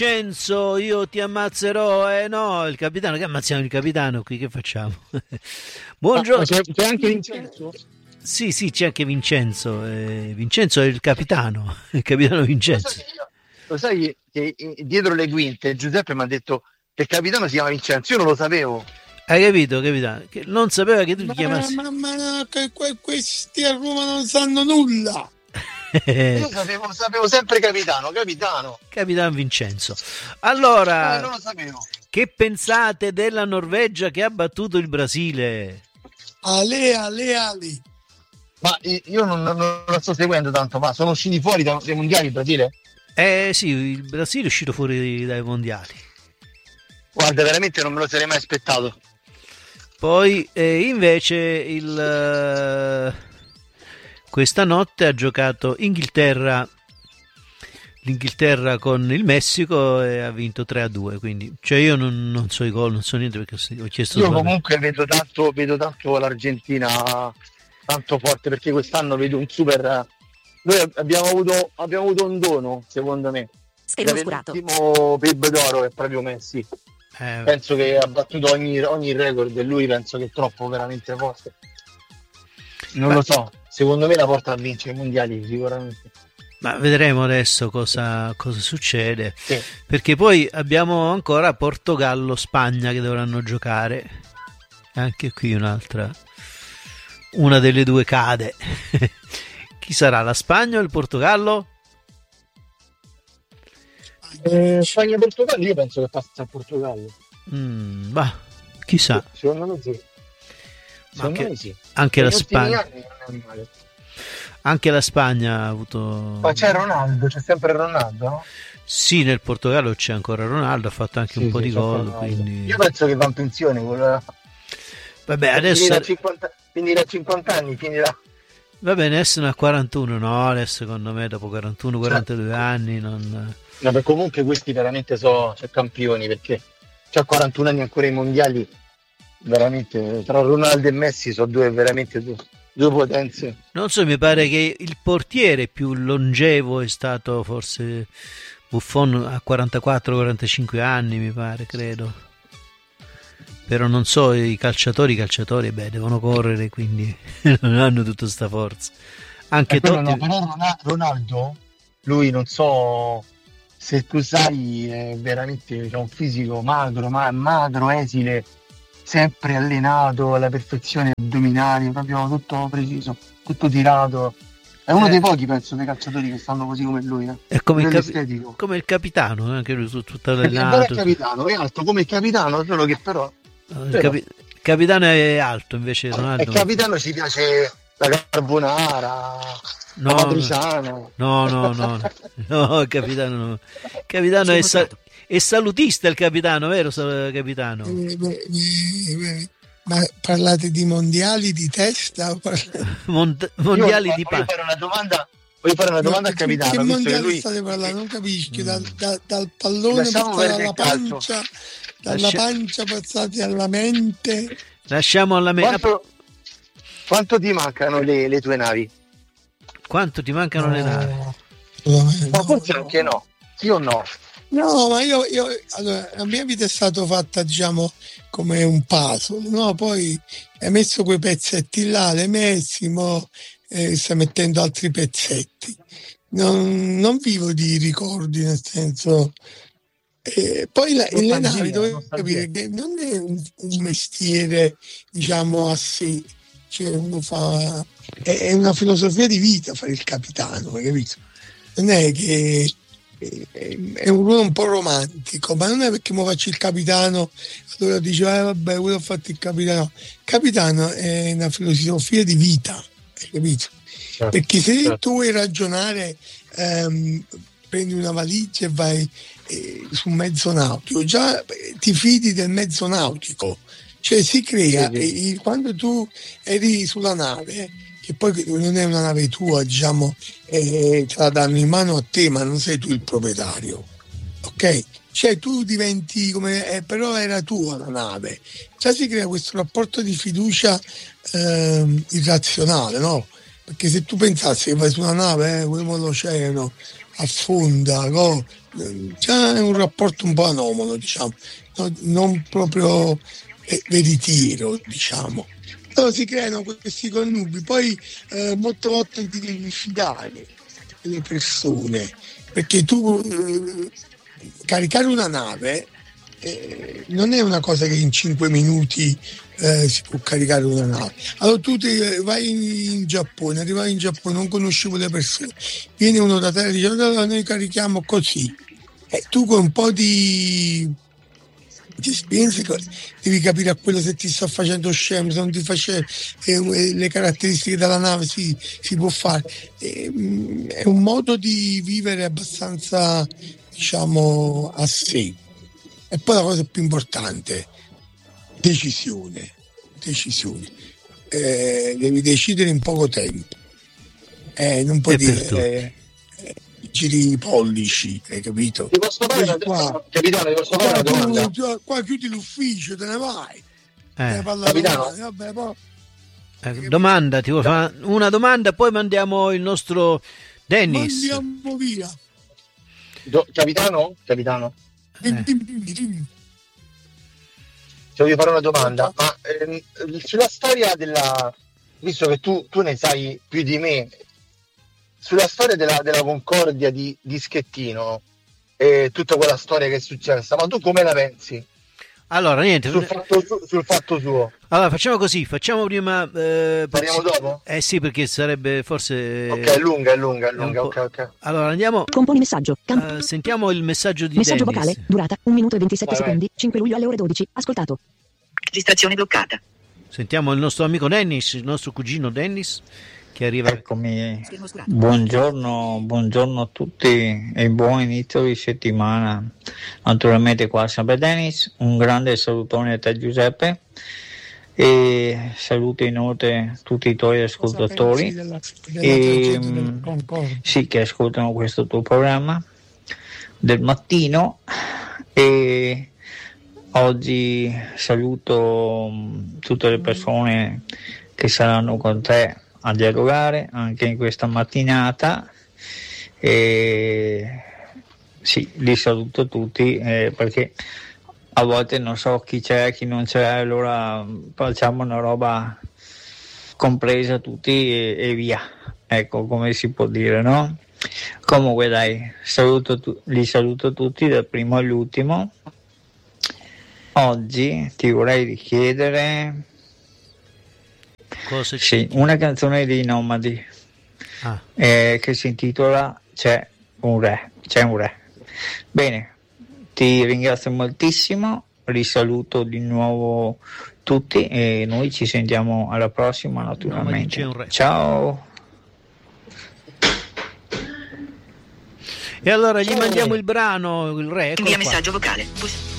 Vincenzo, io ti ammazzerò. No, il capitano, che ammazziamo il capitano qui, che facciamo? Buongiorno. C'è anche Vincenzo? Sì, c'è anche Vincenzo. Vincenzo è il capitano Vincenzo. Lo sai che dietro le quinte Giuseppe mi ha detto che il capitano si chiama Vincenzo, io non lo sapevo. Hai capito, capitano? Che non sapeva che tu ti chiamassi. Ma no, che questi a Roma non sanno nulla. Io sapevo sempre capitano. Capitano Vincenzo. Allora, non lo sapevo. Che pensate della Norvegia che ha battuto il Brasile? Ale. Ma io non la sto seguendo tanto, ma sono usciti fuori dai mondiali il Brasile? Sì, il Brasile è uscito fuori dai mondiali. Guarda, veramente non me lo sarei mai aspettato. Poi invece questa notte ha giocato l'Inghilterra con il Messico e ha vinto 3-2, quindi io non so i gol, non so niente perché ho chiesto. Io comunque vedo tanto l'Argentina tanto forte, perché quest'anno vedo un super. Noi abbiamo avuto un dono, secondo me. L'ultimo PIB d'oro è proprio Messi. Penso che ha battuto ogni record e lui penso che è troppo veramente forte. Non lo so, secondo me la porta a vincere i mondiali sicuramente. Ma vedremo adesso cosa succede, sì. Perché poi abbiamo ancora Portogallo-Spagna che dovranno giocare. Anche qui una delle due cade. Chi sarà, la Spagna o il Portogallo? Spagna e Portogallo, io penso che passa a Portogallo. Chissà. Secondo me sì. Anche la Spagna. Anche la Spagna ha avuto. Ma c'è Ronaldo, c'è sempre Ronaldo, no? Sì, nel Portogallo c'è ancora Ronaldo, ha fatto anche un po' di gol. Quindi. Io penso che va in pensione. Vabbè, adesso. Finirà a 50 anni, finirà. Va bene, adesso ne ha 41, no? Adesso secondo me dopo 41-42 anni non. No, ma comunque questi veramente sono campioni, perché c'ha 41 anni ancora ai mondiali, veramente tra Ronaldo e Messi sono veramente due potenze. Non so, mi pare che il portiere più longevo è stato forse Buffon a 44-45 anni, mi pare, credo. Però non so, i calciatori devono correre, quindi non hanno tutta sta forza. Anche però Ronaldo, lui non so se tu sai, è veramente c'ha un fisico magro, esile, sempre allenato alla perfezione, addominali, proprio tutto preciso, tutto tirato. È uno dei pochi, penso, dei calciatori che stanno così come lui. È come il capitano, anche lui tutto allenato. Il capitano è alto come il capitano, solo che però. Il capitano è alto, invece Ronaldo. Il capitano ci piace la carbonara, la matriciana. No, capitano è salutista il capitano, vero capitano? Ma parlate di mondiali di testa? Mondiali di pancia. Voglio fare una domanda al capitano. Che mondiali lui. State parlando? Non capisco. Dal pallone passare alla pancia, dalla pancia passati alla mente. Lasciamo alla mente. Quanto ti mancano le tue navi? Quanto ti mancano le navi? Ma forse anche no. Sì o no? No, ma io allora, la mia vita è stata fatta, diciamo, come un puzzle, no? Poi hai messo quei pezzetti là, l'hai messi, stai mettendo altri pezzetti. Non vivo di ricordi, nel senso. Poi le navi dovete capire che non è un mestiere, diciamo, a sé. Cioè uno è una filosofia di vita fare il capitano, hai capito? Non è che è un ruolo un po' romantico, ma non è perché mo faccio il capitano allora dice vabbè, quello ho fatto il capitano. Capitano è una filosofia di vita, hai capito? Certo, perché se tu vuoi ragionare, prendi una valigia e vai su un mezzo nautico, già ti fidi del mezzo nautico. Cioè si crea, quando tu eri sulla nave, che poi non è una nave tua, diciamo, te la danno in mano a te, ma non sei tu il proprietario, ok? Cioè tu diventi come, però era tua la nave. Già si crea questo rapporto di fiducia irrazionale, no? Perché se tu pensassi che vai su una nave, quello l'oceano, affonda, c'è un rapporto un po' anomalo, diciamo, non proprio veritiero, diciamo. Allora si creano questi connubi, poi molte volte ti devi fidare delle persone, perché tu caricare una nave non è una cosa che in 5 minuti si può caricare una nave. Allora tu vai in Giappone, arrivai in Giappone, non conoscevo le persone, viene uno da te e dice allora noi carichiamo così, e tu con un po' di esperienza devi capire a quello se ti sta facendo scemo, se non ti fa scemo, le caratteristiche della nave si può fare. È un modo di vivere abbastanza, diciamo, a sé. E poi la cosa più importante, decisione. Devi decidere in poco tempo, non puoi dire giri i pollici, hai capito? Ti posso fare capitano, ti posso fare una domanda? Qua chiudi l'ufficio, te ne vai. Capitano? Vabbè, poi... Domanda, ti vuoi fare una domanda, poi mandiamo il nostro Dennis. Mandiamo via. Capitano? Ti voglio fare una domanda, ma sulla storia visto che tu ne sai più di me, sulla storia della Concordia di Schettino e tutta quella storia che è successa, ma tu come la pensi? Allora, niente. Sul fatto suo. Allora, facciamo così, facciamo prima... Parliamo dopo? Sì, perché sarebbe forse... Ok, è lunga. Ok. Allora, andiamo... Componi messaggio. Sentiamo il messaggio di Messaggio Dennis. vocale, durata 1 minuto e 27 secondi, 5 luglio alle ore 12. Ascoltato. Registrazione bloccata. Sentiamo il nostro amico Dennis, il nostro cugino Dennis, che arriva... Eccomi. Buongiorno a tutti e buon inizio di settimana. Naturalmente qua sempre Dennis, un grande salutone a te Giuseppe e saluto inoltre tutti i tuoi ascoltatori sì, che ascoltano questo tuo programma del mattino. E oggi saluto tutte le persone che saranno con te a dialogare anche in questa mattinata e sì, li saluto tutti perché a volte non so chi c'è, chi non c'è, allora facciamo una roba compresa tutti e via, ecco come si può dire, no? Comunque dai, li saluto tutti dal primo all'ultimo. Oggi ti vorrei richiedere una canzone dei Nomadi che si intitola C'è un re. Bene, ti ringrazio moltissimo, risaluto di nuovo tutti e noi ci sentiamo alla prossima naturalmente. Ciao. E allora gli mandiamo il brano, il re. Invia messaggio vocale.